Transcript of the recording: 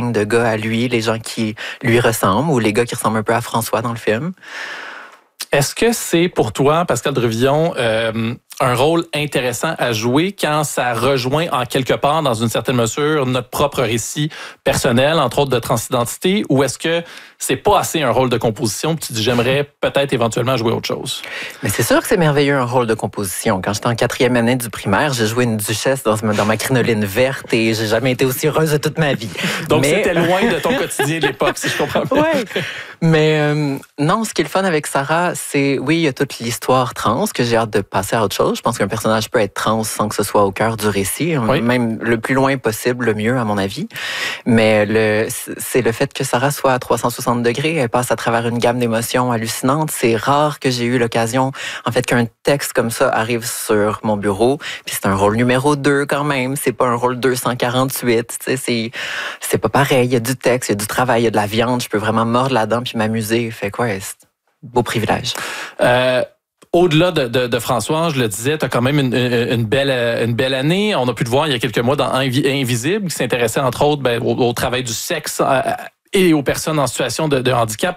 gang de gars à lui, les gens qui lui ressemblent ou les gars qui ressemblent un peu à François dans le film. Est-ce que c'est pour toi, Pascal Drevillon, un rôle intéressant à jouer quand ça rejoint en quelque part, dans une certaine mesure, notre propre récit personnel, entre autres de transidentité, ou est-ce que c'est pas assez un rôle de composition, puis tu dis j'aimerais peut-être éventuellement jouer autre chose? Mais c'est sûr que c'est merveilleux un rôle de composition. Quand j'étais en 4e année du primaire, j'ai joué une duchesse dans ma crinoline verte et j'ai jamais été aussi heureuse de toute ma vie. Donc c'était loin de ton quotidien de l'époque, si je comprends bien. Ouais. Mais non, ce qui est le fun avec Sarah, c'est, oui, il y a toute l'histoire trans que j'ai hâte de passer à autre chose. Je pense qu'un personnage peut être trans sans que ce soit au cœur du récit. Oui. Même le plus loin possible, le mieux, à mon avis. Mais c'est le fait que Sarah soit à 360 degrés. Elle passe à travers une gamme d'émotions hallucinantes. C'est rare que j'ai eu l'occasion, en fait, qu'un texte comme ça arrive sur mon bureau. Puis c'est un rôle numéro 2 quand même. C'est pas un rôle 248. Tu sais, c'est pas pareil. Il y a du texte, il y a du travail, il y a de la viande. Je peux vraiment mordre là-dedans puis m'amuser. Fait quoi, c'est un beau privilège. Au-delà de François, je le disais, tu as quand même une belle année. On a pu te voir il y a quelques mois dans Invisible, qui s'intéressait entre autres au travail du sexe et aux personnes en situation de handicap.